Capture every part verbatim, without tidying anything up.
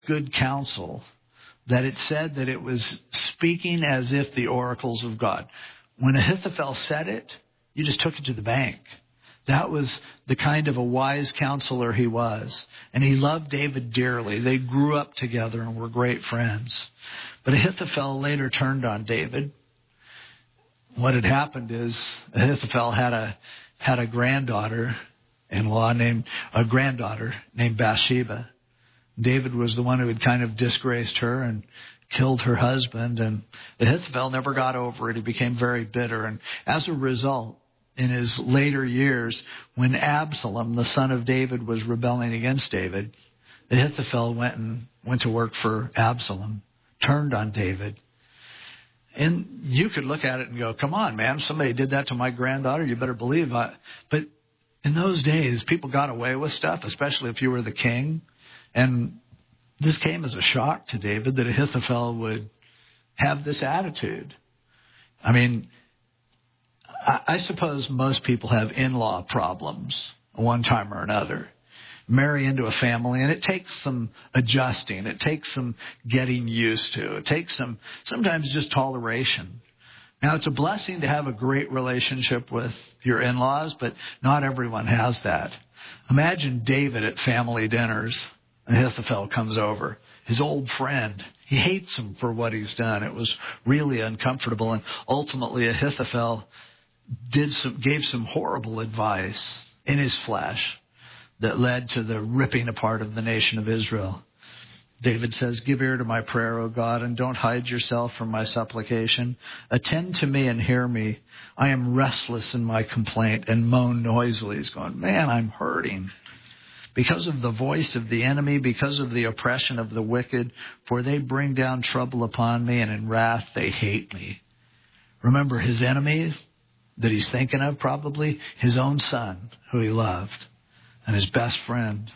good counsel that it said that it was speaking as if the oracles of God. When Ahithophel said it, you just took it to the bank. That was the kind of a wise counselor he was. And he loved David dearly. They grew up together and were great friends. But Ahithophel later turned on David. What had happened is Ahithophel had a had a granddaughter-in-law named a granddaughter named Bathsheba. David was the one who had kind of disgraced her and killed her husband. And Ahithophel never got over it. He became very bitter. And as a result, in his later years, when Absalom, the son of David, was rebelling against David, Ahithophel went and went to work for Absalom, turned on David. And you could look at it and go, come on, man, somebody did that to my granddaughter, you better believe it. But in those days, people got away with stuff, especially if you were the king. And this came as a shock to David that Ahithophel would have this attitude. I mean, I suppose most people have in-law problems one time or another. Marry into a family, and it takes some adjusting. It takes some getting used to. It takes some, sometimes just toleration. Now, it's a blessing to have a great relationship with your in-laws, but not everyone has that. Imagine David at family dinners. Ahithophel comes over. His old friend. He hates him for what he's done. It was really uncomfortable. And ultimately, Ahithophel did some, gave some horrible advice in his flesh that led to the ripping apart of the nation of Israel. David says, give ear to my prayer, O God, and don't hide yourself from my supplication. Attend to me and hear me. I am restless in my complaint and moan noisily. He's going, man, I'm hurting. Because of the voice of the enemy, because of the oppression of the wicked, for they bring down trouble upon me, and in wrath they hate me. Remember his enemy that he's thinking of, probably his own son who he loved and his best friend.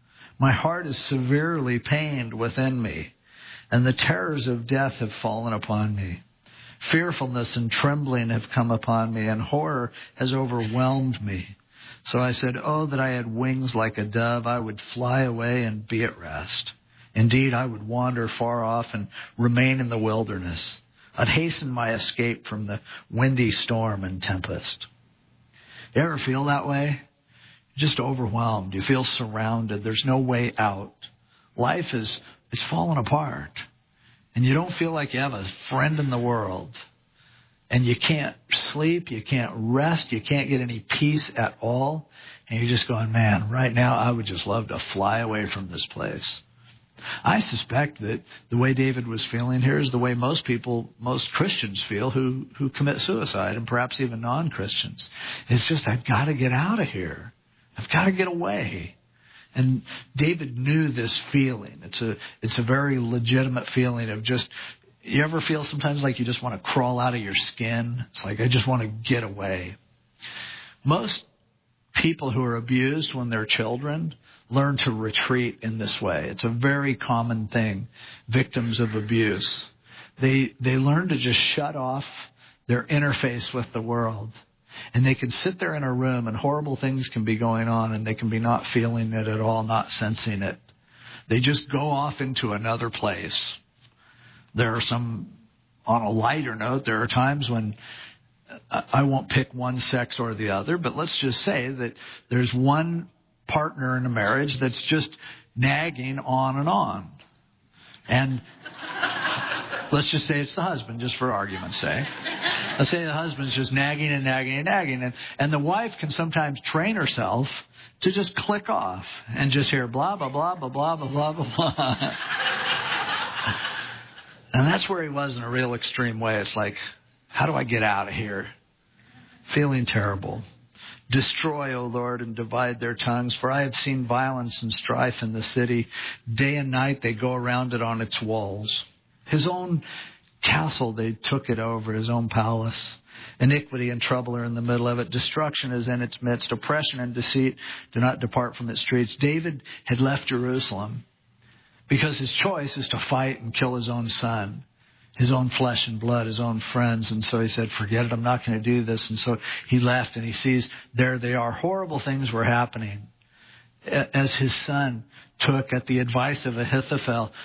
My heart is severely pained within me, and the terrors of death have fallen upon me. Fearfulness and trembling have come upon me, and horror has overwhelmed me. So I said, oh, that I had wings like a dove, I would fly away and be at rest. Indeed, I would wander far off and remain in the wilderness. I'd hasten my escape from the windy storm and tempest. You ever feel that way? Just overwhelmed. You feel surrounded. There's no way out. Life is, is falling apart. And you don't feel like you have a friend in the world. And you can't sleep. You can't rest. You can't get any peace at all. And you're just going, man, right now I would just love to fly away from this place. I suspect that the way David was feeling here is the way most people, most Christians feel who, who commit suicide, and perhaps even non-Christians. It's just, I've got to get out of here. I've got to get away. And David knew this feeling. It's a, it's a very legitimate feeling of just, you ever feel sometimes like you just want to crawl out of your skin? It's like, I just want to get away. Most people who are abused when they're children learn to retreat in this way. It's a very common thing. Victims of abuse. They, they learn to just shut off their interface with the world. And they can sit there in a room and horrible things can be going on and they can be not feeling it at all, not sensing it. They just go off into another place. There are some, on a lighter note, there are times when I won't pick one sex or the other, but let's just say that there's one partner in a marriage that's just nagging on and on. And let's just say it's the husband, just for argument's sake. Let's say the husband's just nagging and nagging and nagging. And, and the wife can sometimes train herself to just click off and just hear blah, blah, blah, blah, blah, blah, blah, blah, blah. And that's where he was in a real extreme way. It's like, how do I get out of here? Feeling terrible. Destroy, O Lord, and divide their tongues, for I have seen violence and strife in the city. Day and night they go around it on its walls. His own castle, they took it over, his own palace. Iniquity and trouble are in the middle of it. Destruction is in its midst. Oppression and deceit do not depart from its streets. David had left Jerusalem because his choice is to fight and kill his own son, his own flesh and blood, his own friends. And so he said, forget it, I'm not going to do this. And so he left and he sees there they are. Horrible things were happening. as his son took at the advice of Ahithophel